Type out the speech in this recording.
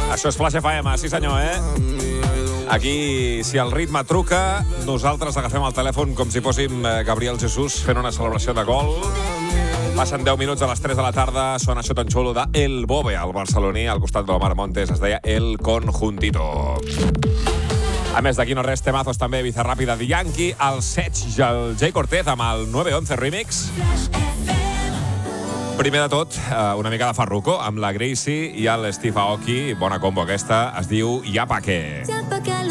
Això és Flash FM, sí senyor, Aquí, si el ritme truca, nosaltres agafem el telèfon com si fóssim Gabriel Jesús fent una celebració de gol. Passen 10 minuts a les 3 de la tarda, sona això tan xulo de El Bove, el barceloní, al costat de l'Omar Montes, es deia El Conjuntito. A més, d'aquí no res, temazos també, Bizarràpida de Yankee, el Sech i el Jay Cortez amb el 911 Remix. Primer de tot, una mica de Farruko, amb la Gracie i el Steve Aoki, bona combo aquesta, es diu Ya Pa' Què.